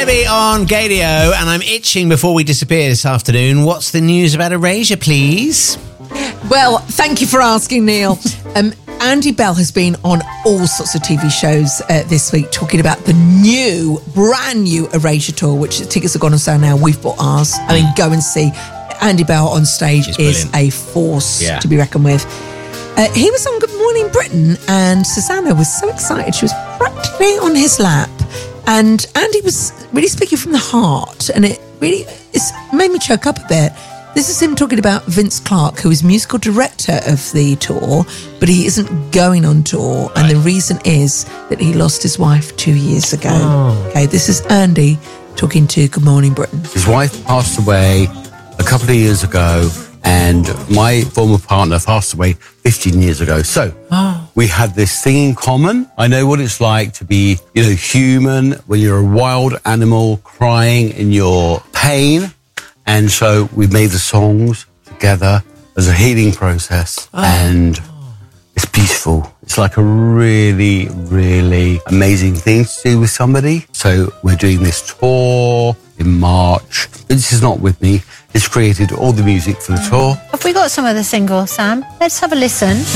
Debbie on Gadio, and I'm itching before we disappear this afternoon. What's the news about Erasure, please? Well, thank you for asking, Neil. Andy Bell has been on all sorts of TV shows this week talking about the brand new Erasure tour, which the tickets have gone on sale now. We've bought ours. I mean, go and see. Andy Bell on stage is a force to be reckoned with. He was on Good Morning Britain, and Susanna was so excited. She was practically on his lap. And Andy was really speaking from the heart, and it made me choke up a bit. This is him talking about Vince Clarke, who is musical director of the tour, but he isn't going on tour. And the reason is that he lost his wife 2 years ago. Okay, this is Andy talking to Good Morning Britain. His wife passed away a couple of years ago, and my former partner passed away 15 years ago. So we had this thing in common. I know what it's like to be, human when you're a wild animal crying in your pain. And so we made the songs together as a healing process. And it's beautiful. It's like a really, really amazing thing to do with somebody. So we're doing this tour in March. Vince is not with me. He's created all the music for the tour. Have we got some of the singles, Sam? Let's have a listen.